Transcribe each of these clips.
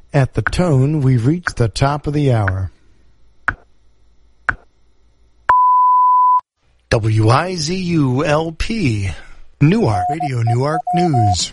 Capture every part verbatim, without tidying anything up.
At the tone, we've reached the top of the hour. W I Z U L P, Newark, Radio Newark News.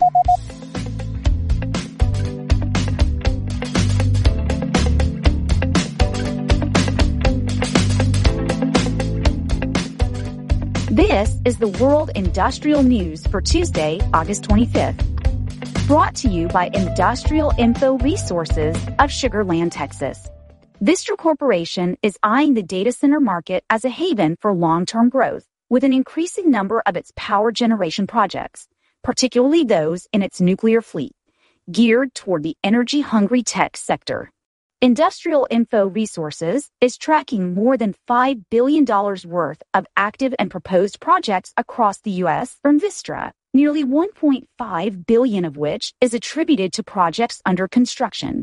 This is the World Industrial News for Tuesday, August twenty-fifth. Brought to you by Industrial Info Resources of Sugar Land, Texas. Vistra Corporation is eyeing the data center market as a haven for long-term growth, with an increasing number of its power generation projects, particularly those in its nuclear fleet, geared toward the energy-hungry tech sector. Industrial Info Resources is tracking more than five billion dollars worth of active and proposed projects across the U S from Vistra, nearly one point five billion dollars of which is attributed to projects under construction.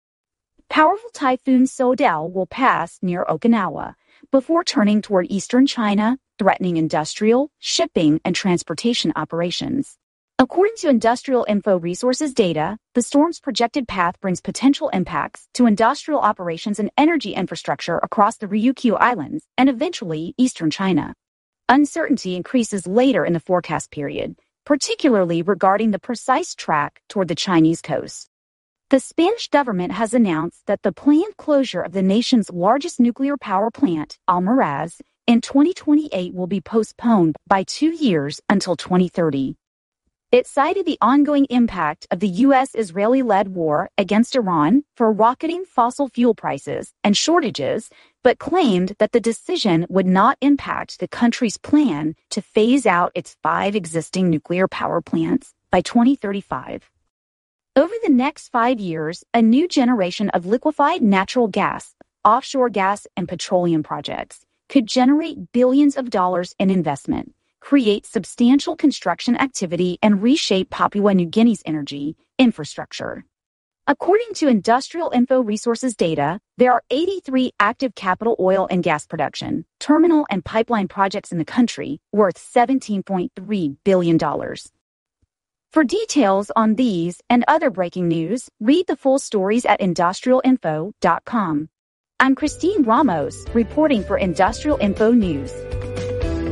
Powerful Typhoon Sodell will pass near Okinawa before turning toward eastern China, threatening industrial, shipping, and transportation operations. According to Industrial Info Resources data, the storm's projected path brings potential impacts to industrial operations and energy infrastructure across the Ryukyu Islands and eventually eastern China. Uncertainty increases later in the forecast period, particularly regarding the precise track toward the Chinese coast. The Spanish government has announced that the planned closure of the nation's largest nuclear power plant, Almaraz, in twenty twenty-eight will be postponed by two years until twenty thirty. It cited the ongoing impact of the U S-Israeli-led war against Iran for rocketing fossil fuel prices and shortages, but claimed that the decision would not impact the country's plan to phase out its five existing nuclear power plants by twenty thirty-five. Over the next five years, a new generation of liquefied natural gas, offshore gas, and petroleum projects could generate billions of dollars in investment, create substantial construction activity, and reshape Papua New Guinea's energy infrastructure. According to Industrial Info Resources data, there are eighty-three active capital oil and gas production, terminal, and pipeline projects in the country worth seventeen point three billion dollars. For details on these and other breaking news, read the full stories at industrial info dot com. I'm Christine Ramos, reporting for Industrial Info News.